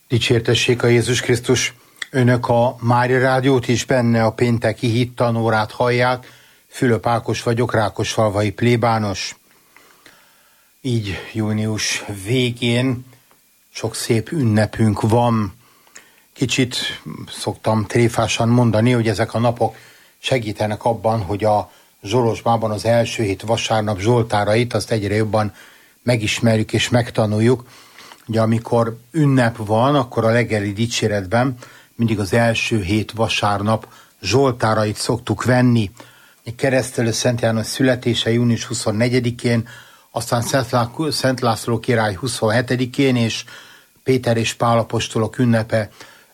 Dicsértessék a Jézus Krisztus! Önök a Mária Rádiót is, benne a pénteki hittanórát hallják. Fülöp Ákos vagyok, rákosfalvai plébános. Így június végén sok szép ünnepünk van. Kicsit szoktam tréfásan mondani, hogy ezek a napok segítenek abban, hogy a Zsolozsmában az első hét vasárnap zsoltárait azt egyre jobban megismerjük és megtanuljuk. Ugye amikor ünnep van, akkor a reggeli dicséretben mindig az első hét vasárnap zsoltárait szoktuk venni. Keresztelő Szent János születése június 24-én, aztán Szent László király 27-én, és Péter és Pál apostolok ünnepe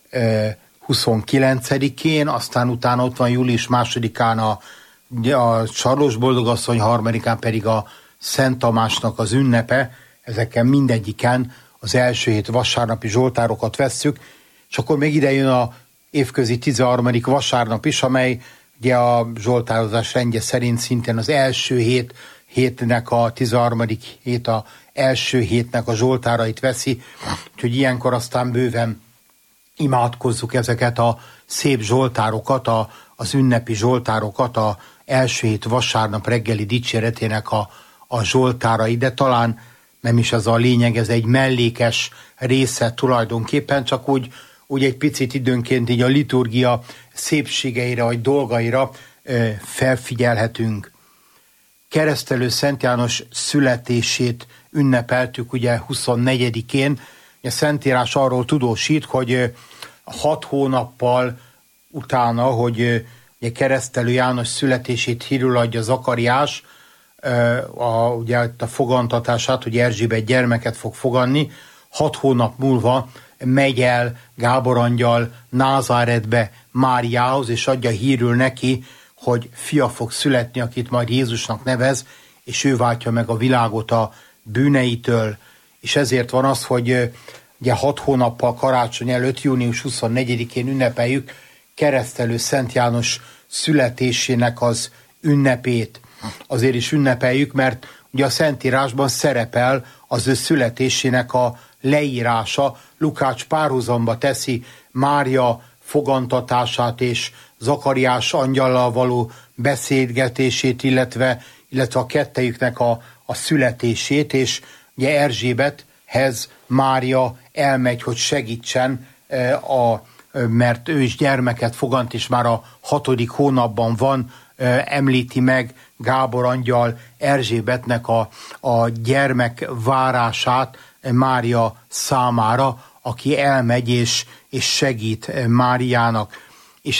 29-én, aztán utána ott van július 2-án a Sarlós Boldogasszony, 3-án pedig a Szent Tamásnak az ünnepe. Ezeken mindegyiken az első hét vasárnapi zsoltárokat vesszük, és akkor még ide jön a évközi 13. vasárnap is, amely ugye a zsoltározás rendje szerint szintén az első hétnek a 13. hét, a első hétnek a zsoltárait veszi, úgyhogy ilyenkor aztán bőven imádkozzuk ezeket a szép zsoltárokat, az ünnepi zsoltárokat, a első hét vasárnap reggeli dicséretének a zsoltárai, de talán nem is ez a lényeg, ez egy mellékes része tulajdonképpen, csak úgy egy picit időnként így a liturgia szépségeire vagy dolgaira felfigyelhetünk. Keresztelő Szent János születését ünnepeltük ugye 24-én. A Szentírás arról tudósít, hogy 6 hónappal utána, hogy Keresztelő János születését hírül adja Zakariás, ugye a fogantatását, hogy Erzsébet gyermeket fog foganni, 6 hónap múlva megy el Gábor angyal Názáretbe Máriához, és adja hírül neki, hogy fia fog születni, akit majd Jézusnak nevez, és ő váltja meg a világot a bűneitől. És ezért van az, hogy ugye 6 hónappal karácsony előtt, június 24-én ünnepeljük Keresztelő Szent János születésének az ünnepét. Azért is ünnepeljük, mert ugye a Szentírásban szerepel az ő születésének a leírása. Lukács párhuzamba teszi Mária fogantatását és Zakariás angyallal való beszélgetését, illetve a kettejüknek a születését, és ugye Erzsébethez Mária elmegy, hogy segítsen, mert ő is gyermeket fogant, és már a 6. hónapban van, említi meg Gábor angyal Erzsébetnek a gyermek várását Mária számára, aki elmegy és segít Máriának. És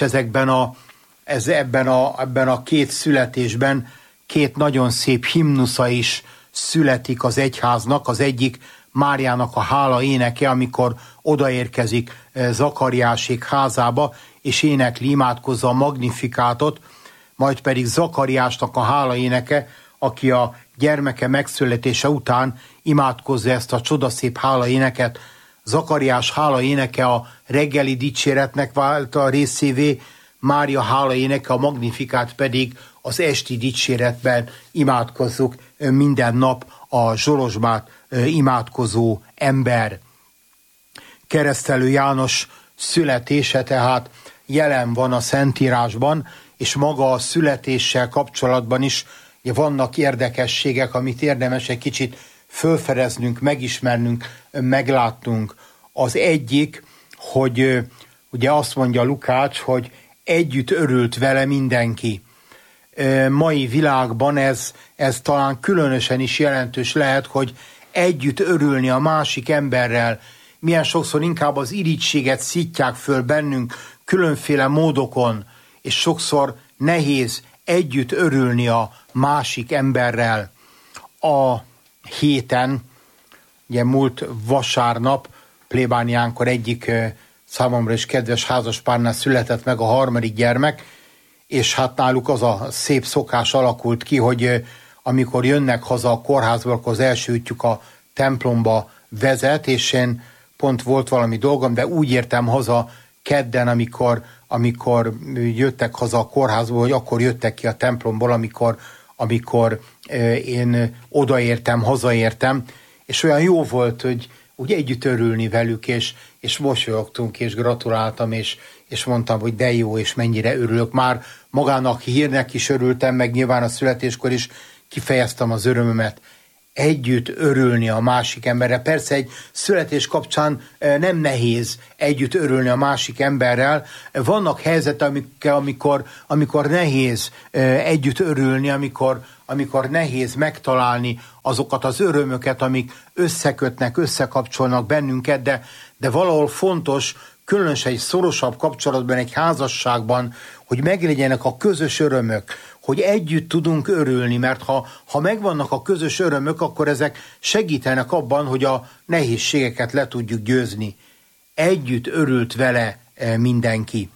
ebben a két születésben két nagyon szép himnusza is születik az egyháznak. Az egyik Máriának a hála éneke, amikor odaérkezik Zakariásék házába, és énekli, imádkozza a Magnifikátot, majd pedig Zakariásnak a hála éneke, aki a gyermeke megszületése után imádkozza ezt a csodaszép hála éneket. Zakariás hála éneke a reggeli dicséretnek vált a részévé, Mária hála éneke, a Magnifikát pedig az esti dicséretben imádkozzuk minden nap a Zsolozsmát imádkozó ember. Keresztelő János születése tehát jelen van a Szentírásban, és maga a születéssel kapcsolatban is vannak érdekességek, amit érdemes egy kicsit fölfedeznünk, megismernünk, meglátnunk. Az egyik, hogy ugye azt mondja Lukács, hogy együtt örült vele mindenki. Mai világban ez talán különösen is jelentős lehet, hogy együtt örülni a másik emberrel. Milyen sokszor inkább az irigységet szítják föl bennünk különféle módokon, és sokszor nehéz együtt örülni a másik emberrel. A héten, ugye múlt vasárnap, plébániánkor egyik számomra is kedves házaspárnál született meg a 3. gyermek, és hát náluk az a szép szokás alakult ki, hogy amikor jönnek haza a kórházból, akkor az első útjuk a templomba vezet, és én pont volt valami dolgom, de úgy értem haza kedden, amikor jöttek haza a kórházból, hogy akkor jöttek ki a templomból, amikor én odaértem, hazaértem, és olyan jó volt, hogy úgy együtt örülni velük, és mosolyogtunk, és gratuláltam, és mondtam, hogy de jó, és mennyire örülök. Már magának hírnek is örültem, meg nyilván a születéskor is kifejeztem az örömömet. Együtt örülni a másik emberrel. Persze egy születés kapcsán nem nehéz együtt örülni a másik emberrel. Vannak helyzetek, amikor nehéz együtt örülni, amikor nehéz megtalálni azokat az örömöket, amik összekötnek, összekapcsolnak bennünket, de valahol fontos, különösen egy szorosabb kapcsolatban, egy házasságban, hogy meglegyenek a közös örömök, hogy együtt tudunk örülni, mert ha megvannak a közös örömök, akkor ezek segítenek abban, hogy a nehézségeket le tudjuk győzni. Együtt örült vele mindenki.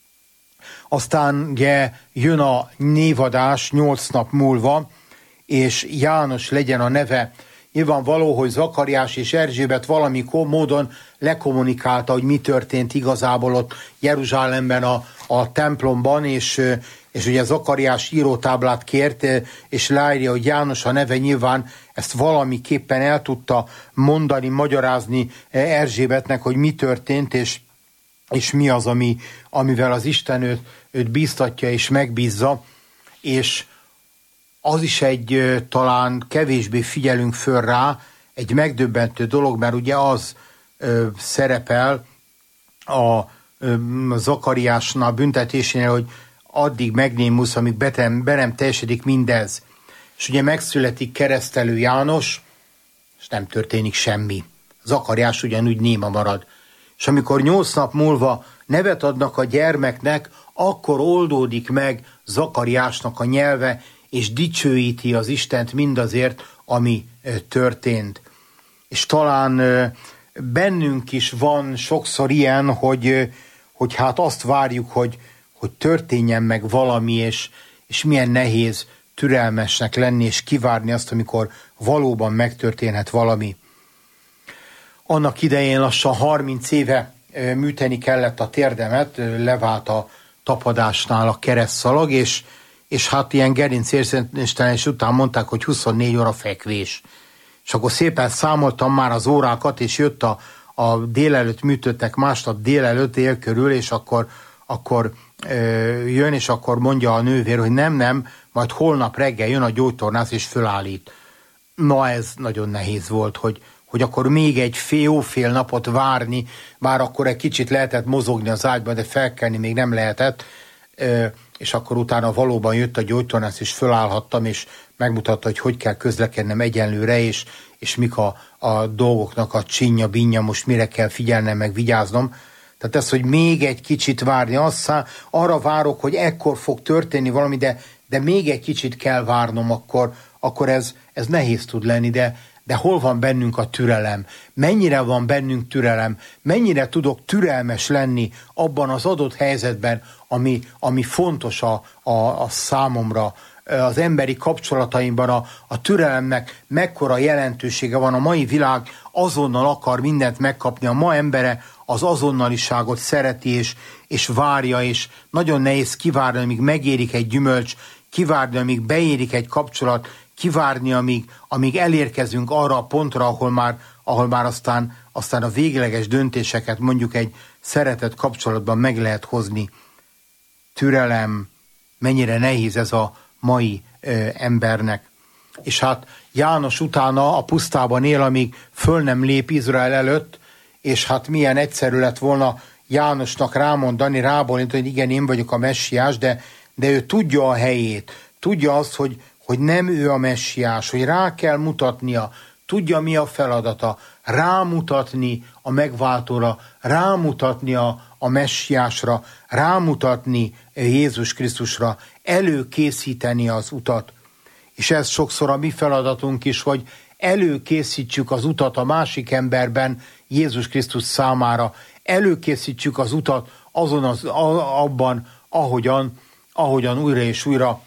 Aztán ugye jön a névadás 8 nap múlva, és János legyen a neve. Nyilvánvaló, hogy Zakariás és Erzsébet valamikor módon lekommunikálta, hogy mi történt igazából ott Jeruzsálemben a templomban, és ugye Zakariás írótáblát kért, és leírja, hogy János a neve, nyilván ezt valamiképpen el tudta mondani, magyarázni Erzsébetnek, hogy mi történt, és mi az, amivel az Isten őt bíztatja és megbízza, és az is egy talán kevésbé figyelünk föl rá, egy megdöbbentő dolog, mert ugye az szerepel a Zakariásnál büntetésénél, hogy addig megnémulsz, amíg be nem teljesedik mindez. És ugye megszületik keresztelő János, és nem történik semmi. Zakariás ugyanúgy néma marad. És amikor 8 nap múlva nevet adnak a gyermeknek, akkor oldódik meg Zakariásnak a nyelve, és dicsőíti az Istent mindazért, ami történt. És talán bennünk is van sokszor ilyen, hogy hát azt várjuk, hogy történjen meg valami, és milyen nehéz türelmesnek lenni, és kivárni azt, amikor valóban megtörténhet valami. Annak idején lassan 30 éve műteni kellett a térdemet, levált a tapadásnál a keresztszalag, és hát ilyen gerincérszentéstelés után mondták, hogy 24 óra fekvés. És akkor szépen számoltam már az órákat, és jött a délelőtt műtöttek másnap dél körül, és akkor jön, és akkor mondja a nővér, hogy nem, majd holnap reggel jön a gyógytornász, és fölállít. Na ez nagyon nehéz volt, hogy akkor még egy fél napot várni, bár akkor egy kicsit lehetett mozogni az ágyban, de felkelni még nem lehetett, és akkor utána valóban jött a gyógytornász, és fölállhattam, és megmutatta, hogy kell közlekednem egyenlőre, és mik a dolgoknak a csinja, binja, most mire kell figyelnem, meg vigyáznom. Tehát ez, hogy még egy kicsit várni, arra várok, hogy ekkor fog történni valami, de még egy kicsit kell várnom, akkor ez nehéz tud lenni, de hol van bennünk a türelem? Mennyire van bennünk türelem? Mennyire tudok türelmes lenni abban az adott helyzetben, ami fontos a számomra, az emberi kapcsolataimban, a türelemnek mekkora jelentősége van. A mai világ azonnal akar mindent megkapni, a ma embere az azonnaliságot szereti és várja, és nagyon nehéz kivárni, amíg megérik egy gyümölcs, kivárni, amíg beérik egy kapcsolat, kivárni, amíg elérkezünk arra a pontra, ahol már aztán a végleges döntéseket mondjuk egy szeretett kapcsolatban meg lehet hozni. Türelem, mennyire nehéz ez a mai embernek. És hát János utána a pusztában él, amíg föl nem lép Izrael előtt, és hát milyen egyszerű lett volna Jánosnak rábólintani, hogy igen, én vagyok a messiás, de ő tudja a helyét, tudja azt, hogy nem ő a messiás, hogy rá kell mutatnia, tudja mi a feladata, rámutatni a megváltóra, rámutatni a messiásra, rámutatni Jézus Krisztusra, előkészíteni az utat. És ez sokszor a mi feladatunk is, hogy előkészítsük az utat a másik emberben Jézus Krisztus számára, előkészítsük az utat abban, ahogyan újra és újra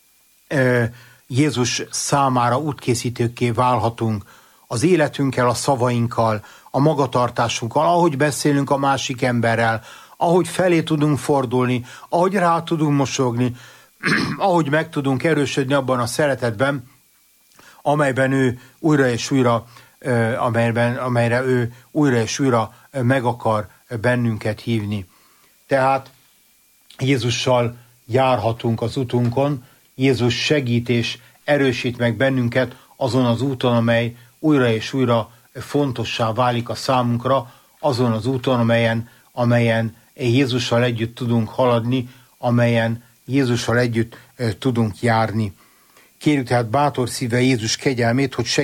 Jézus számára útkészítőkké válhatunk, az életünkkel, a szavainkkal, a magatartásunkkal, ahogy beszélünk a másik emberrel, ahogy felé tudunk fordulni, ahogy rá tudunk mosolyogni, ahogy meg tudunk erősödni abban a szeretetben, amelyben ő újra és újra amelyre ő újra és újra meg akar bennünket hívni. Tehát Jézussal járhatunk az utunkon, Jézus segít és erősít meg bennünket azon az úton, amely újra és újra fontossá válik a számunkra, azon az úton, amelyen Jézussal együtt tudunk haladni, amelyen Jézussal együtt tudunk járni. Kérjük tehát bátor szívvel Jézus kegyelmét, hogy